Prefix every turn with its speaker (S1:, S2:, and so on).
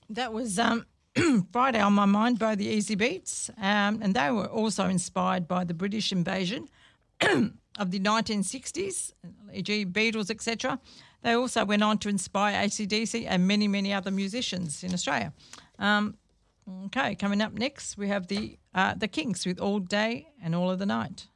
S1: That was Friday on My Mind by the Easy Beats, and they were also inspired by the British invasion of the 1960s, e.g. Beatles, etc. They also went on to inspire AC/DC and many, many other musicians in Australia. Okay, coming up next we have the Kinks with All Day and All of the Night.